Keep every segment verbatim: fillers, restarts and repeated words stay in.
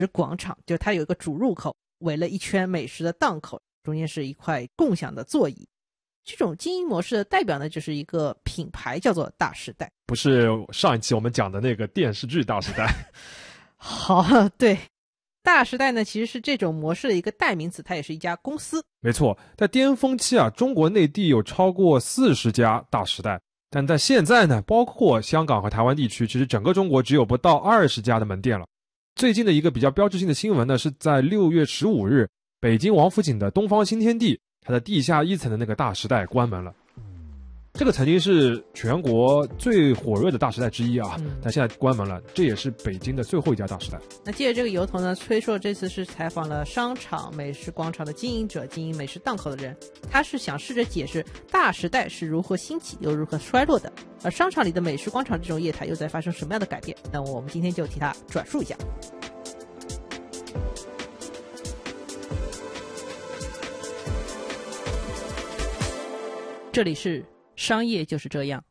广场，就它有一个主入口，围了一圈美食的档口，中间是一块共享的座椅。这种经营模式的代表呢，就是一个品牌叫做大时代， 不是上一期我们讲的那个电视剧大时代。 好，对，大时代呢其实是这种模式的一个代名词，它也是一家公司。 没错，在巅峰期啊，中国内地有超过四十家大时代，但在现在呢，包括香港和台湾地区，其实整个中国只有不到二十家的门店了。最近的一个比较标志性的新闻呢，是在六月十五日，北京王府井的东方新天地，它的地下一层的那个大时代关门了。这个曾经是全国最火热的大时代之一啊，嗯、但现在关门了，这也是北京的最后一家大时代。 那借着这个由头呢，崔硕这次是采访了商场美食广场的经营者，经营美食档口的人，他是想试着解释大时代是如何兴起又如何衰落的，而商场里的美食广场这种业态又在发生什么样的改变。那我们今天就替他转述一下。这里是商业就是这样。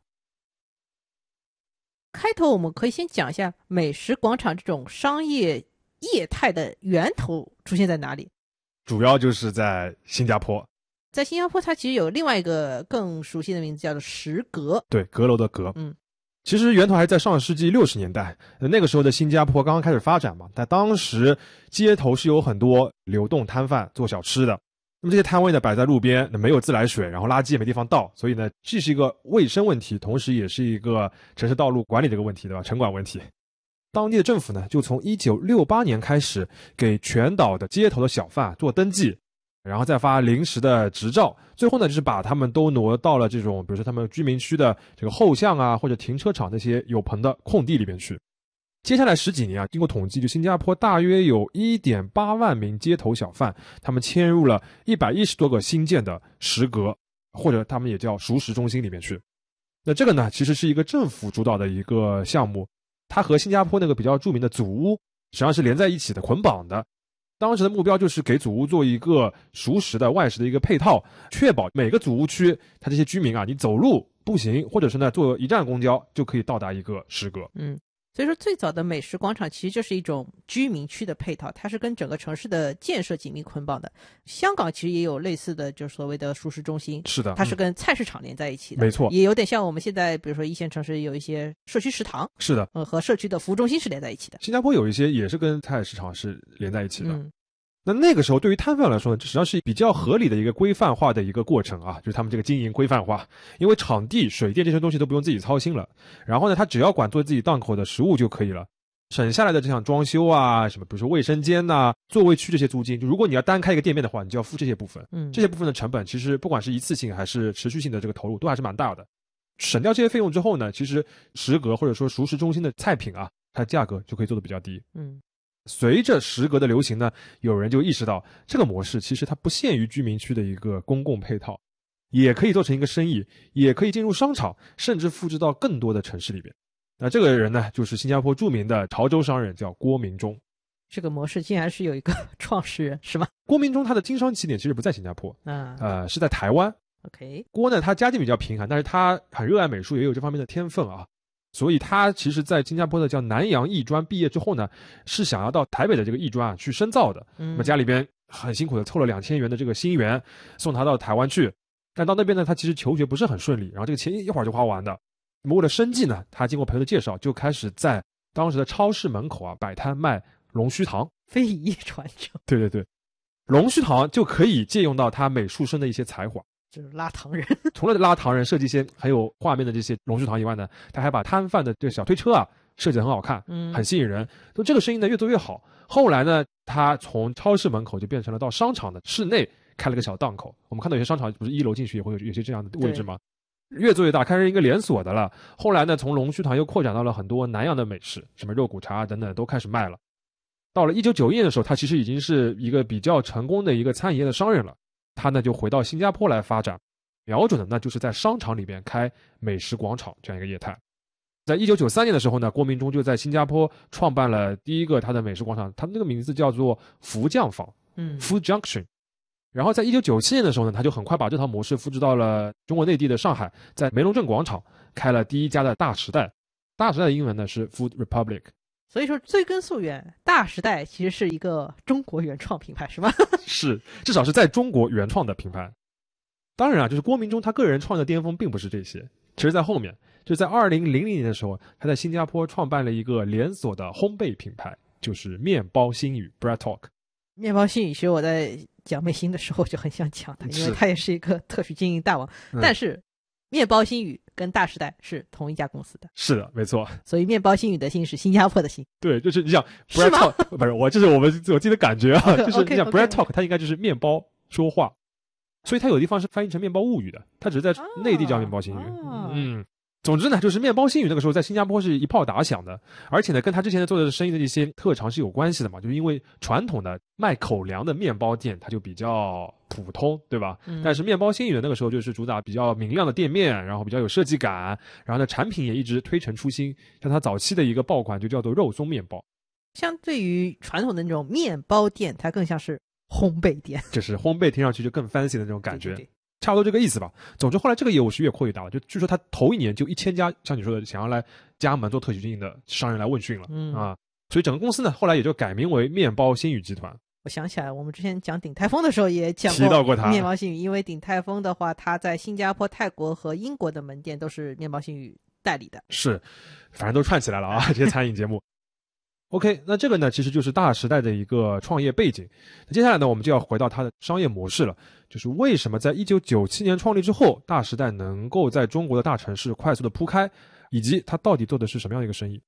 开头我们可以先讲一下美食广场这种商业业态的源头出现在哪里。 主要就是在新加坡。 在新加坡它其实有另外一个更熟悉的名字叫做食阁。 对，阁楼的阁。 嗯， 其实源头还在上世纪六十年代，那个时候的新加坡刚刚开始发展嘛，但当时街头是有很多流动摊贩做小吃的。那么这些摊位呢摆在路边，没有自来水，然后垃圾也没地方倒，所以呢既是一个卫生问题，同时也是一个城市道路管理这个问题，对吧？城管问题。当地的政府呢就从一九六八年开始给全岛的街头的小贩做登记，然后再发临时的执照，最后呢就是把他们都挪到了这种比如说他们居民区的这个后巷啊或者停车场那些有棚的空地里面去。接下来十几年啊，经过统计，就新加坡大约有 一点八万名街头小贩，他们迁入了一百一十多个新建的食阁，或者他们也叫熟食中心里面去。那这个呢，其实是一个政府主导的一个项目，它和新加坡那个比较著名的祖屋实际上是连在一起的，捆绑的。当时的目标就是给祖屋做一个熟食的外食的一个配套，确保每个祖屋区它这些居民啊，你走路步行或者是呢坐一站公交就可以到达一个食阁。 嗯。所以说最早的美食广场其实就是一种居民区的配套，它是跟整个城市的建设紧密捆绑的。香港其实也有类似的就是所谓的熟食中心， 是的， 它是跟菜市场连在一起的。 没错， 也有点像我们现在比如说一线城市有一些社区食堂， 是的， 呃，和社区的服务中心是连在一起的。 新加坡有一些也是跟菜市场是连在一起的。 嗯， 那那个时候对于摊贩来说呢，实际上是比较合理的一个规范化的一个过程啊，就是他们这个经营规范化，因为场地、水电这些东西都不用自己操心了，然后呢，他只要管做自己档口的食物就可以了，省下来的这项装修啊，什么比如说卫生间呐、啊、座位区这些租金，就如果你要单开一个店面的话，你就要付这些部分， 嗯， 这些部分的成本其实不管是一次性还是持续性的这个投入都还是蛮大的。省掉这些费用之后呢，其实食阁或者说熟食中心的菜品啊，它的价格就可以做得比较低。 嗯。 随着食阁的流行呢，有人就意识到这个模式其实它不限于居民区的一个公共配套，也可以做成一个生意，也可以进入商场，甚至复制到更多的城市里边。那这个人呢，就是新加坡著名的潮州商人，叫郭明忠。 这个模式竟然是有一个创始人是吗？ 郭明忠他的经商起点其实不在新加坡， 啊， 呃，是在台湾。 OK， 郭呢，他家境比较贫寒，但是他很热爱美术，也有这方面的天分啊。所以他其实在新加坡的叫南洋艺专毕业之后呢，是想要到台北的这个艺专啊去深造的。 嗯， 那么家里边很辛苦的凑了两千元的这个新元送他到台湾去，但到那边呢，他其实求学不是很顺利，然后这个钱一会儿就花完的。那么为了生计呢，他经过朋友的介绍，就开始在当时的超市门口啊摆摊卖龙须糖。 非遗传承。 对对对，龙须糖就可以借用到他美术生的一些才华。 就是拉糖人， 除了拉糖人设计一些很有画面的这些龙须糖以外呢，他还把摊贩的这个小推车啊设计得很好看， 嗯， 很吸引人。就这个生意呢越做越好。后来呢，他从超市门口就变成了到商场的室内开了个小档口。我们看到有些商场不是一楼进去也会有有些这样的位置吗？越做越大，开始一个连锁的了。后来呢，从龙须糖又扩展到了很多南洋的美食，什么肉骨茶等等都开始卖了。到了一九九一年的时候，他其实已经是一个比较成功的一个餐饮业的商人了。他呢就回到新加坡来发展，瞄准的呢就是在商场里边开美食广场这样一个业态。在一九九三年的时候呢，郭明忠就在新加坡创办了第一个他的美食广场，他的那个名字叫做福酱坊， 嗯 ，Food Junction。然后在一九九七年的时候呢，他就很快把这套模式复制到了中国内地的上海，在梅龙镇广场开了第一家的大时代。大时代的英文呢是 Food Republic。 所以说追根溯源，大时代其实是一个中国原创品牌，是吧？ 是，至少是在中国原创的品牌。当然啊，就是郭明忠他个人创业的巅峰并不是这些，其实在后面，就在二零零零年的时候，他在新加坡创办了一个连锁的烘焙品牌，就是面包新语 Bread Talk。 面包新语其实我在讲美心的时候就很想讲它，因为它也是一个特许经营大王、嗯、但是面包新语跟大时代是同一家公司的。 是的，没错。 所以面包新语的新是新加坡的新。 对，就是你想 Bread Talk 不是我，这是我们我自己的感觉啊，就是你想 Bread Talk 它应该就是面包说话，所以它有地方是翻译成面包物语的，它只是在内地叫面包新语、啊、嗯。总之呢，就是面包新语那个时候在新加坡是一炮打响的，而且呢，跟他之前的做的生意的一些特长是有关系的嘛，就是因为传统的卖口粮的面包店它就比较普通，对吧？嗯、但是面包新语那个时候就是主打比较明亮的店面，然后比较有设计感，然后呢，产品也一直推陈出新，像它早期的一个爆款就叫做肉松面包。 相对于传统的那种面包店，它更像是烘焙店， 就是烘焙听上去就更 fancy 的那种感觉。对对对，差不多这个意思吧。总之后来这个业务是越扩越大了，就据说他头一年就一千家像你说的想要来加盟做特许经营的商人来问讯了、嗯、啊，所以整个公司呢后来也就改名为面包新语集团。 我想起来我们之前讲鼎泰丰的时候也讲过提到过它面包新语，因为鼎泰丰的话它在新加坡、泰国和英国的门店都是面包新语代理的。是， 反正都串起来了啊这些餐饮节目。OK， 那这个呢其实就是大时代的一个创业背景。那接下来呢我们就要回到它的商业模式了，就是为什么在一九九七年创立之后，大时代能够在中国的大城市快速的铺开，以及它到底做的是什么样的一个生意。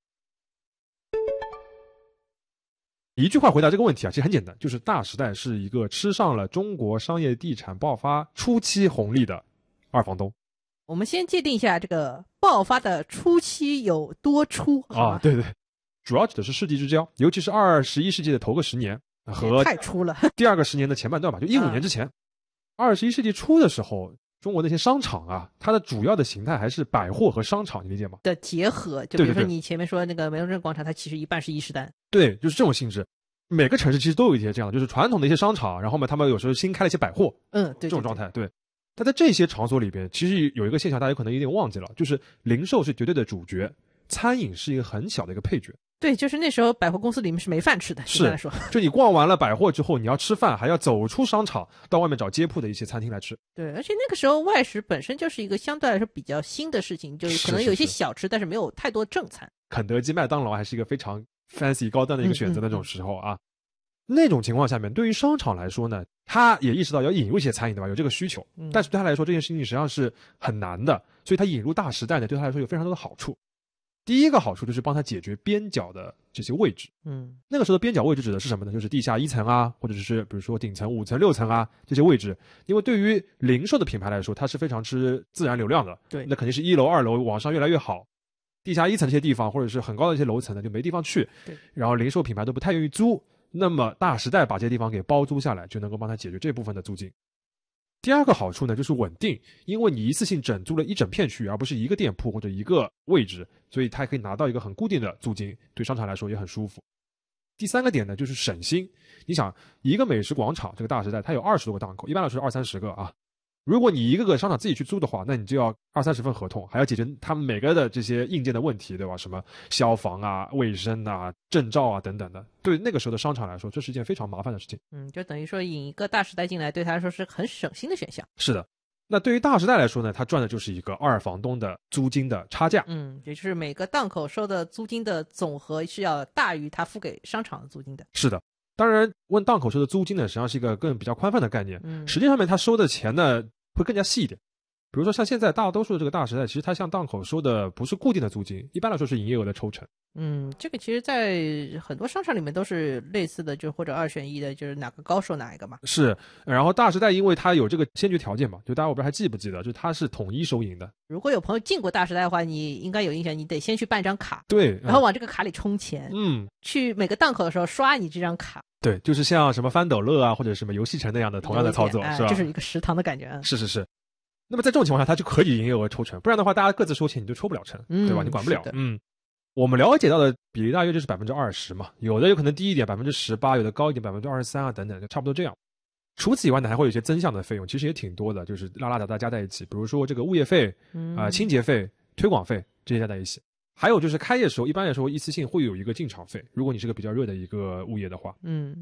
一句话回答这个问题啊，其实很简单，就是大时代是一个吃上了中国商业地产爆发初期红利的二房东。 我们先界定一下这个爆发的初期有多初啊？对对，主要指的是世纪之交，尤其是二十一世纪的头个十年和太初了第二个十年的前半段吧，就一五年之前。二十一世纪初的时候，中国那些商场啊，它的主要的形态还是百货和商场，你理解吗？ 的结合，就比如说你前面说那个梅龙镇广场，它其实一半是伊势丹。 对，就是这种性质。每个城市其实都有一些这样的，就是传统的一些商场，然后呢，他们有时候新开了一些百货， 嗯，对， 这种状态。对。但在这些场所里边，其实有一个现象，大家有可能有点忘记了，就是零售是绝对的主角，餐饮是一个很小的一个配角。 对，就是那时候百货公司里面是没饭吃的， 是来说，就你逛完了百货之后，你要吃饭，还要走出商场，到外面找街铺的一些餐厅来吃。 对，而且那个时候外食本身就是一个相对来说比较新的事情，就是可能有一些小吃，是是是但是没有太多正餐。 肯德基、麦当劳还是一个非常 fancy 高端的一个选择的那种时候啊。嗯嗯嗯那种情况下面，对于商场来说呢，他也意识到要引入一些餐饮，对吧？有这个需求，嗯、但是对他来说，这件事情实际上是很难的，所以他引入大时代呢，对他来说有非常多的好处。第一个好处就是帮他解决边角的这些位置。嗯，那个时候的边角位置指的是什么呢？就是地下一层啊，或者是比如说顶层五层、六层啊这些位置。因为对于零售的品牌来说，它是非常吃自然流量的。对，那肯定是一楼、二楼往上越来越好。地下一层这些地方，或者是很高的一些楼层呢，就没地方去。对，然后零售品牌都不太愿意租。那么大时代把这些地方给包租下来，就能够帮他解决这部分的租金。第二个好处呢，就是稳定，因为你一次性整租了一整片区域，而不是一个店铺或者一个位置，所以它可以拿到一个很固定的租金，对商场来说也很舒服。第三个点呢，就是省心。你想，一个美食广场，这个大时代它有二十多个档口，一般来说是二三十个啊。如果你一个个商场自己去租的话，那你就要二三十份合同，还要解决他们每个的这些硬件的问题，对吧？什么消防啊、卫生啊、证照啊等等的，对那个时候的商场来说，这是一件非常麻烦的事情。 嗯，就等于说引一个大时代进来，对他来说是很省心的选项。 是的。那对于大时代来说呢，他赚的就是一个二房东的租金的差价。 嗯，也就是每个档口收的租金的总和是要大于他付给商场的租金的。 是的。当然问档口收的租金呢，实际上是一个更比较宽泛的概念。嗯，实际上面他收的钱呢会更加细一点。比如说像现在大多数的这个大时代，其实它向档口收的不是固定的租金，一般来说是营业额的抽成。 嗯，这个其实在很多商场里面都是类似的，就或者二选一的，就是哪个高收哪一个嘛。 是，然后大时代因为它有这个先决条件嘛，就大家我不知道还记不记得，就是它是统一收银的。 如果有朋友进过大时代的话，你应该有印象，你得先去办一张卡， 对， 然后往这个卡里充钱， 嗯， 去每个档口的时候刷你这张卡。 对，就是像什么翻斗乐啊，或者什么游戏城那样的同样的操作， 哎、 是吧？ 就是一个食堂的感觉啊。 是是是。那么在这种情况下，它就可以营业额抽成，不然的话，大家各自收钱，你就抽不了成，嗯、对吧？你管不了。嗯，我们了解到的比例大约就是百分之二十嘛，有的有可能低一点，百分之十八，有的高一点，百分之二十三啊，等等，就差不多这样。除此以外呢，还会有一些增项的费用，其实也挺多的，就是拉拉杂杂加在一起，比如说这个物业费、啊、嗯呃、清洁费、推广费这些加在一起。 还有就是开业时候，一般来说一次性会有一个进场费，如果你是个比较热的一个物业的话。 嗯。